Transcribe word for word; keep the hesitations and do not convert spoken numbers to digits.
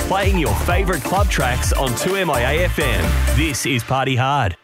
playing your favourite club tracks on two M I A F M. This is Party Hard.